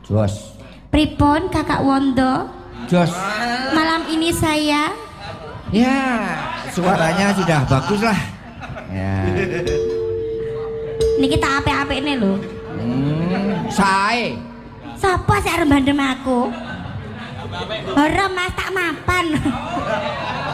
Jos. Pripun Kakak Wondo? Jos. Malam ini saya Ya, suaranya sudah bagus lah. Ya. niki tak apik-apik ini lho. Sae. Sapa sih arep bandem aku? Ora Mas tak mapan.